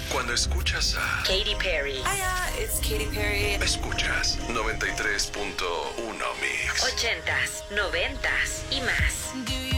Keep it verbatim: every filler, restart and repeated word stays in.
Cuando escuchas a Katy Perry. Hiya, it's Katy Perry. Escuchas noventa y tres punto uno Mix. Ochentas, noventas y más. Do you